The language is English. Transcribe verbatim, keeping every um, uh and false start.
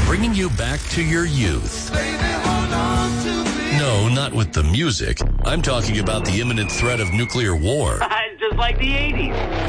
bringing you back to your youth. No, not with the music. I'm talking about the imminent threat of nuclear war. It's just like the eighties.